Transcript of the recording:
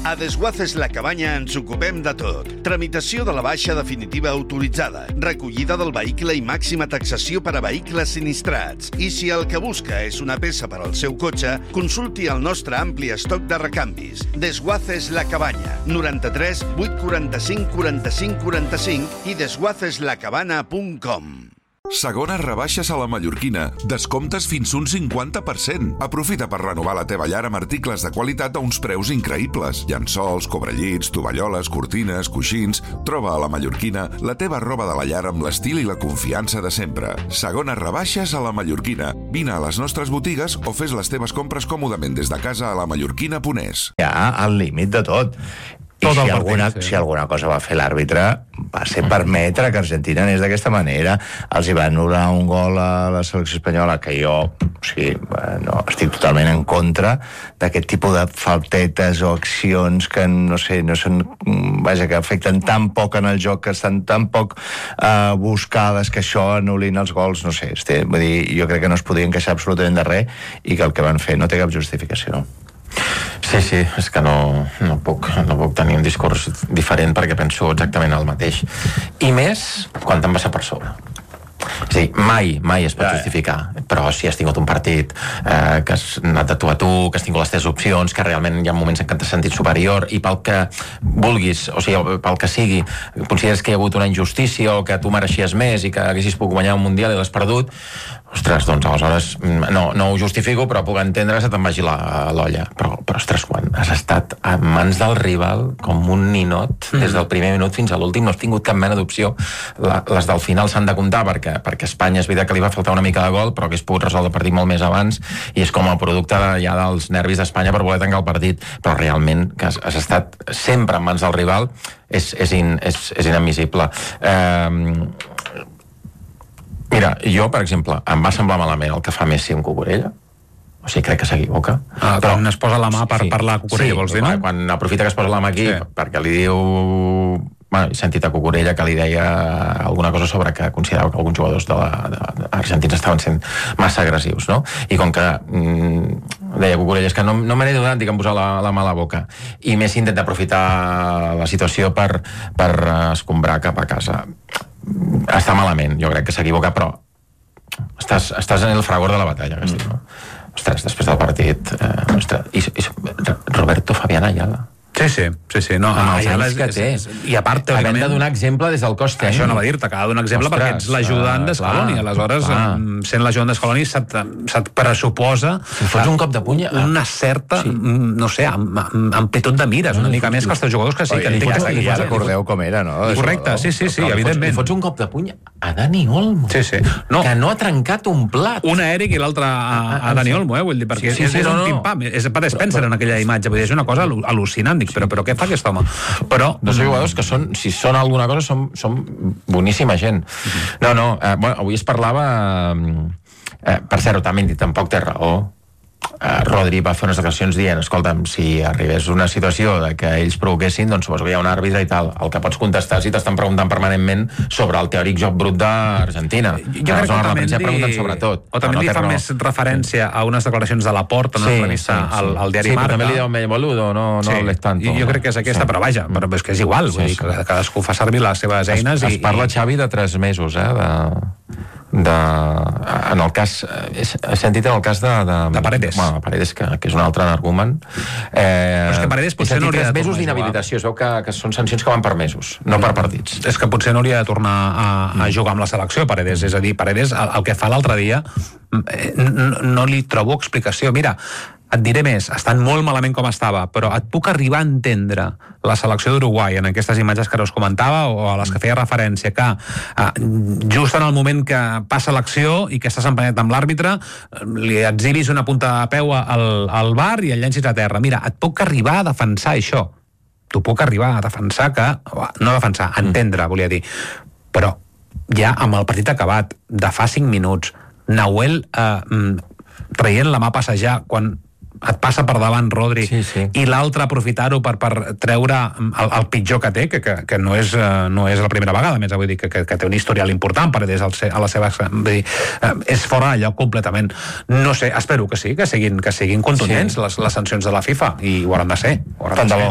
A Desguaces la Cabanya ens ocupem de tot. Tramitació de la baixa definitiva autoritzada, recollida del vehicle i màxima taxació per a vehicles sinistrats. I si el que busca és una peça per al seu cotxe, consulti el nostre ampli estoc de recanvis. Desguaces la Cabanya, 93 845 45 45 i desguaceslacabana.com. Segones rebaixes a la Mallorquina. Descomptes fins un 50%. Aprofita per renovar la teva llar amb articles de qualitat a uns preus increïbles. Llençols, cobrellits, tovalloles, cortines, coixins... Troba a la Mallorquina la teva roba de la llar amb l'estil i la confiança de sempre. Segones rebaixes a la Mallorquina. Vine a les nostres botigues o fes les teves compres còmodament des de casa a lamallorquina.es. Ja al límit de tot. I si alguna cosa va fer l'àrbitre va ser permetre que Argentina anés d'aquesta manera. Els hi va anul·lar un gol a la selecció espanyola que jo estic totalment en contra d'aquest tipus de faltetes o accions que no són, que afecten tan poc en el joc, que estan tan poc buscades, que això anul·lin els gols. No sé, vull dir, jo crec que no es podien queixar absolutament de res i que el que van fer no té cap justificació. Sí, és que no puc tenir un discurs diferent perquè penso exactament el mateix. I més quan te'n vas a per sobre. És a dir, mai es pot justificar, però si has tingut un partit que has anat de tu a tu, que has tingut les teves opcions, que realment hi ha moments en què t'has sentit superior i pel que vulguis, o sigui, pel que sigui, consideres que hi ha hagut una injustícia o que tu mereixies més i que haguessis pogut guanyar un mundial i l'has perdut, ostres, doncs aleshores no ho justifico, però puc entendre que se te'n vagi l'olla. Però ostres, quan has estat a mans del rival com un ninot des del primer minut fins a l'últim, no has tingut cap mena d'opció. Les del final s'han de comptar perquè Espanya és veritat que li va faltar una mica de gol, però hagués pogut resoldre el partit molt més abans i és com a producte ja dels nervis d'Espanya per voler tancar el partit. Però realment que has estat sempre en mans del rival és inadmissible. Mira, jo, per exemple, em va semblar malament el que fa Messi amb Cucurella. O sigui, crec que s'equivoca. Però quan es posa la mà per parlar a Cucurella, vols dir, no? Quan aprofita que es posa la mà aquí, perquè li diu... He sentit a Cucurella que li deia alguna cosa sobre que considerava que alguns jugadors argentins estaven sent massa agressius, no? I com que deia Cucurella, és que no me n'he donat, dic, em posar la mà a la boca. I Messi intenta aprofitar la situació per escombrar cap a casa. Està malament, jo crec que s'equivoca, però estàs en el fragor de la batalla, que estic, no? Ostres, després del partit... Roberto Fabián Ayala. Sí. No, i a part, havent de donar exemple des del cos tècnic. Això no va dir-te, que ha de donar exemple perquè ets l'ajudant d'Escaloni. Aleshores, sent l'ajudant d'Escaloni, se't pressuposa... Si fots un cop de puny... Una certa, no sé, amplitud de mires, una mica més que els teus jugadors, que sí, que entenc... Ja recordeu com era, no? Correcte, sí, evidentment. I fots un cop de puny a Dani Olmo, que no ha trencat un plat. Un a Eric i l'altre a Dani Olmo, vull dir, perquè és un pim-pam. És Pat Spencer en aquella imatge, vull dir, és una cosa al·lucinant. Però què fa aquest home? Però... Dos jugadors que si són alguna cosa són boníssima gent. Avui es parlava... Per cert, Otamendi tampoc té raó. Rodri va fer unes declaracions dient, escolta'm, si arribés una situació de que ells provoquessin, doncs suposo que hi ha un àrbitre i tal. El que pots contestar si t'estan preguntant permanentment sobre el teòric joc brut d'Argentina. Jo crec que Otamendi fa més referència a unes declaracions de Laporta, en una entrevista al diari Marca. Sí, però també li diu medio boludo, no hables tanto. Jo crec que és aquesta, però vaja, però és que és igual, vull dir que cadascú fa servir les seves eines. Es parla, Xavi, de 3 mesos, en el cas he sentit en el cas de Paredes. Paredes, que és un altre argument. Però és que Paredes potser no hauria de 3 mesos d'inhabilitació. Es veu que són sancions que van per mesos, no per partits. És que potser no hauria de tornar a jugar amb la selecció, Paredes. És a dir, Paredes, el que fa l'altre dia no li trobo explicació. Mira, et diré més, estan molt malament com estava, però et puc arribar a entendre la selecció d'Uruguai en aquestes imatges que ara us comentava o a les que feia referència, que just en el moment que passa l'acció i que estàs empenyat amb l'àrbitre, li exhibis una punta de peu al bar i el llencis a terra. Mira, et puc arribar a defensar això. T'ho puc arribar a defensar entendre, volia dir. Però ja amb el partit acabat, de fa 5 minuts, Nahuel traient la mà a passejar quan et passa per davant Rodri i l'altre aprofitar-ho per treure el pitjor que té, que no és la primera vegada, més vull dir que té un historial important per des a la seva... és fora de lloc completament. No sé, espero que sí, que siguin contundents les sancions de la FIFA, i ho hauran de ser. Tant de bo.